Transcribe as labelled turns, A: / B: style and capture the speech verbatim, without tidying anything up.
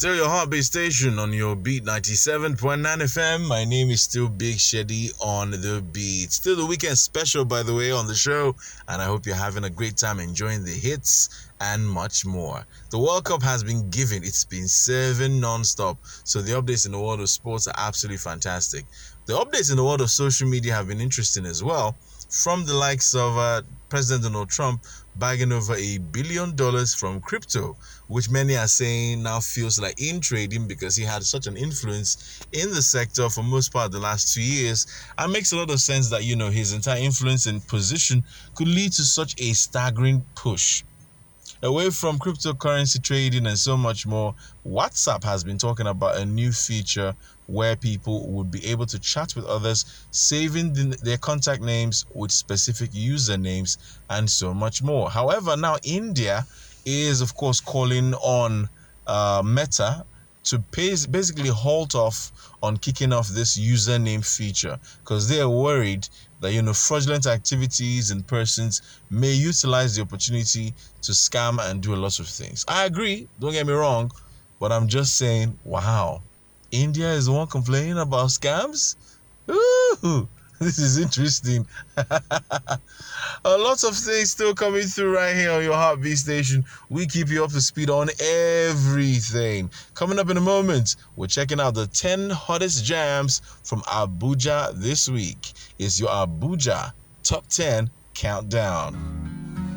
A: Still your heartbeat station on your beat ninety-seven point nine F M. My name is still Big Sheddy on the beat. Still the weekend special, by the way, on the show. And I hope you're having a great time enjoying the hits and much more. The World Cup has been given. It's been serving non-stop. So the updates in the world of sports are absolutely fantastic. The updates in the world of social media have been interesting as well. From the likes of uh, President Donald Trump bagging over a billion dollars from crypto, which many are saying now feels like in trading because he had such an influence in the sector for most part of the last two years. And makes a lot of sense that, you know, his entire influence and position could lead to such a staggering push. Away from cryptocurrency trading and so much more, WhatsApp has been talking about a new feature where people would be able to chat with others, saving the, their contact names with specific usernames and so much more. However, now India is, of course, calling on uh, Meta to pay, basically halt off on kicking off this username feature because they are worried that, you know, fraudulent activities and persons may utilize the opportunity to scam and do a lot of things. I agree, don't get me wrong, but I'm just saying, wow, India is the one complaining about scams? Ooh, this is interesting. A lot of things still coming through right here on your Heartbeat station. We keep you up to speed on everything. Coming up in a moment, we're checking out the ten hottest jams from Abuja this week. It's your Abuja Top ten Countdown.